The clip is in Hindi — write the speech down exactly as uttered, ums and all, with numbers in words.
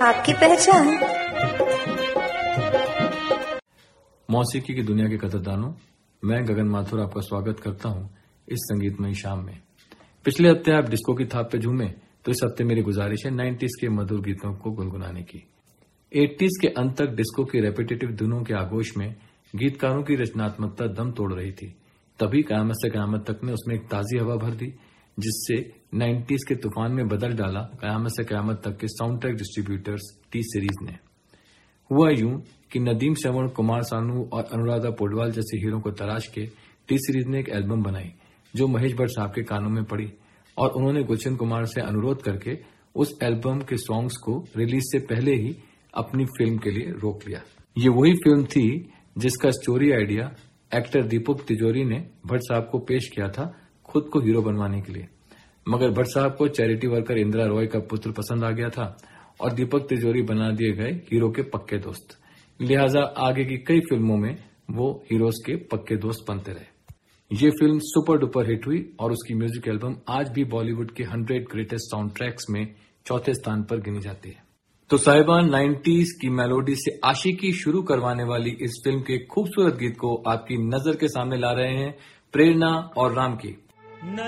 आपकी पहचान। मौसीकी की दुनिया के कदरदानों, मैं गगन माथुर आपका स्वागत करता हूं इस संगीतमय शाम में। पिछले हफ्ते आप डिस्को की थाप पे झूमे, तो इस हफ्ते मेरी गुजारिश है नाइंटीज़ के मधुर गीतों को गुनगुनाने की। एटीज़ के अंत तक डिस्को की रेपिटेटिव धुनों के आगोश में गीतकारों की रचनात्मकता दम तोड़ रही थी। तभी कयामत से कयामत तक ने उसमें एक ताजी हवा भर दी, जिससे नाइंटीज़ के तूफान में बदल डाला कयामत से कयामत तक के sound track distributors T series ने। हुआ यूं कि नदीम श्रवण, कुमार सानू और अनुराधा पौडवाल जैसे हीरो को तराश के टी सीरीज ने एक एल्बम बनाई, जो महेश भट्ट साहब के कानों में पड़ी और उन्होंने गुलशन कुमार से अनुरोध करके उस एल्बम के सॉन्ग्स को रिलीज से पहले ही अपनी फिल्म के लिए रोक लिया। ये वही फिल्म थी जिसका स्टोरी आइडिया एक्टर दीपक तिजोरी ने भट्ट साहब को पेश किया था खुद को हीरो बनवाने के लिए, मगर भट्ट साहब को चैरिटी वर्कर इंदिरा रॉय का पुत्र पसंद आ गया था और दीपक तिजोरी बना दिए गए हीरो के पक्के दोस्त। लिहाजा आगे की कई फिल्मों में वो हीरोज के पक्के दोस्त बनते रहे। ये फिल्म सुपर डुपर हिट हुई और उसकी म्यूजिक एल्बम आज भी बॉलीवुड के हंड्रेड ग्रेटेस्ट साउंड ट्रैक्स में चौथे स्थान पर गिनी जाती है। तो साहिबान, नाइंटीज़ की मेलोडी से आशिकी शुरू करवाने वाली इस फिल्म के खूबसूरत गीत को आपकी नजर के सामने ला रहे हैं प्रेरणा और राम की।